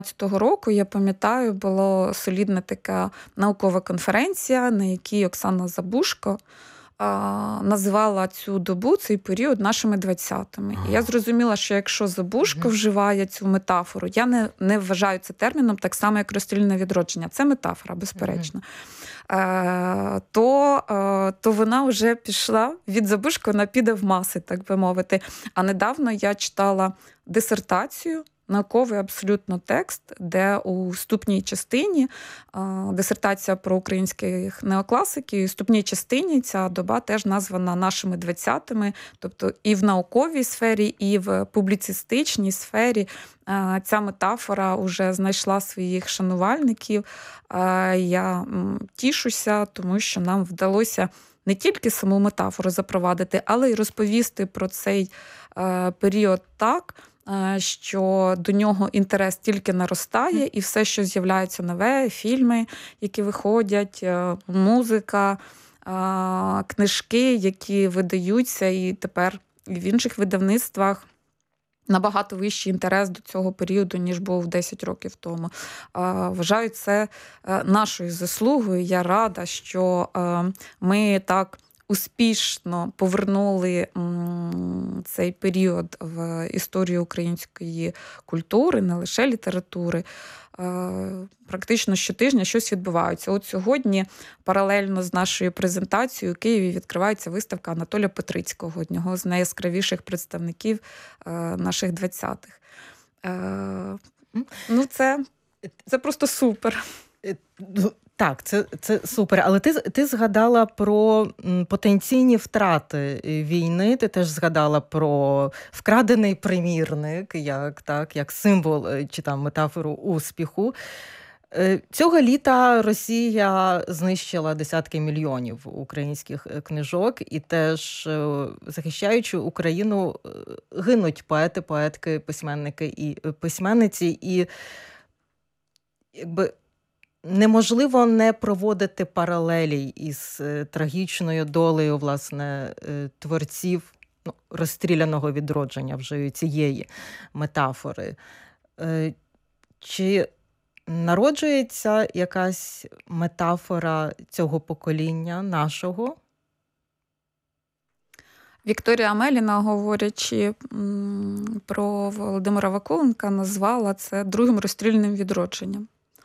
Цього року, я пам'ятаю, була солідна така наукова конференція, на якій Оксана Забушко називала цю добу, цей період нашими 20-ми. І я зрозуміла, що якщо Забушко вживає цю метафору, я не вважаю це терміном так само, як розстрільне відродження. Це метафора, безперечно. То вона вже пішла від Забушко, вона піде в маси, так би мовити. А недавно я читала дисертацію, науковий абсолютно текст, де у вступній частині дисертація про українських неокласиків, і в вступній частині ця доба теж названа нашими 20-ми, тобто і в науковій сфері, і в публіцистичній сфері ця метафора вже знайшла своїх шанувальників. Я тішуся, тому що нам вдалося не тільки саму метафору запровадити, але й розповісти про цей період так, що до нього інтерес тільки наростає, і все, що з'являється нове, фільми, які виходять, музика, книжки, які видаються, і тепер в інших видавництвах набагато вищий інтерес до цього періоду, ніж був 10 років тому. Вважаю це нашою заслугою. Я рада, що ми так успішно повернули цей період в історію української культури, не лише літератури. Практично щотижня щось відбувається. От сьогодні, паралельно з нашою презентацією, у Києві відкривається виставка Анатолія Петрицького, одного з найяскравіших представників наших 20-х. Ну, це просто супер. Так, це супер. Але ти згадала про потенційні втрати війни, ти теж згадала про вкрадений примірник, як символ чи там метафору успіху. Цього літа Росія знищила десятки мільйонів українських книжок, і теж, захищаючи Україну, гинуть поети, поетки, письменники і письменниці. І якби неможливо не проводити паралелі із трагічною долею, власне, творців розстріляного відродження вже цієї метафори. Чи народжується якась метафора цього покоління нашого? Вікторія Амеліна, говорячи про Володимира Вакуленка, назвала це другим розстрільним відродженням.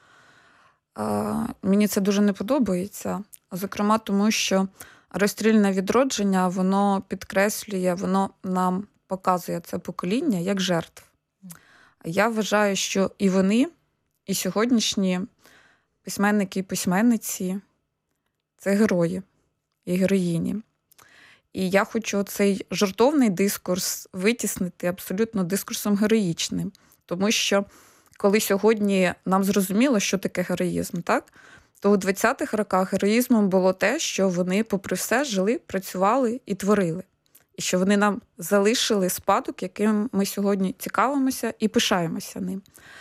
Мені це дуже не подобається, зокрема тому, що розстрільне відродження, воно підкреслює, воно нам показує це покоління як жертв. Я вважаю, що і вони, і сьогоднішні письменники і письменниці – це герої і героїні. І я хочу цей жартовний дискурс витіснити абсолютно дискурсом героїчним, тому що коли сьогодні нам зрозуміло, що таке героїзм, так? То у 20-х роках героїзмом було те, що вони, попри все, жили, працювали і творили. І що вони нам залишили спадок, яким ми сьогодні цікавимося і пишаємося ним.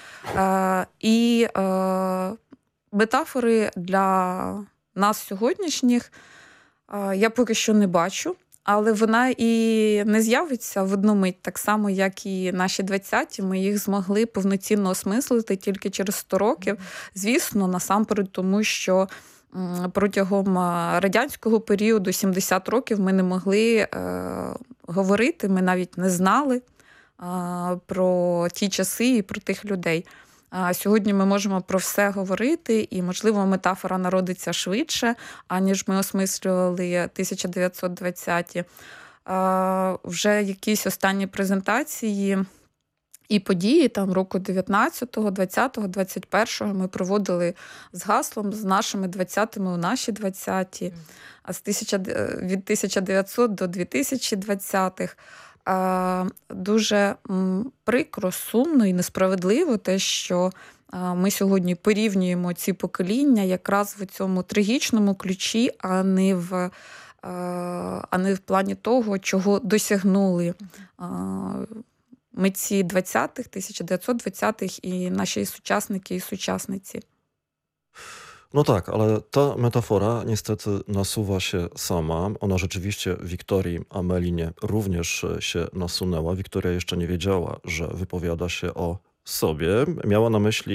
Метафори для нас сьогоднішніх я поки що не бачу. Але вона і не з'явиться в одну мить, так само, як і наші 20-ті. Ми їх змогли повноцінно осмислити тільки через 100 років. Звісно, насамперед тому, що протягом радянського періоду, 70 років, ми не могли говорити, ми навіть не знали про ті часи і про тих людей. Сьогодні ми можемо про все говорити, і, можливо, метафора народиться швидше, аніж ми осмислювали 1920-ті. Вже якісь останні презентації і події там року 19-го, 20-го, 21-го ми проводили з гаслом «З нашими 20-ми у наші 20-ті», від 1900 до 2020-х. Дуже прикро, сумно і несправедливо те, що ми сьогодні порівнюємо ці покоління якраз в цьому трагічному ключі, а не в плані того, чого досягнули митці 20-х, 1920-х і наші сучасники і сучасниці. No tak, ale ta metafora niestety nasuwa się sama. Ona rzeczywiście Wiktorii Amelinie również się nasunęła. Wiktoria jeszcze nie wiedziała, że wypowiada się o sobie miała na myśli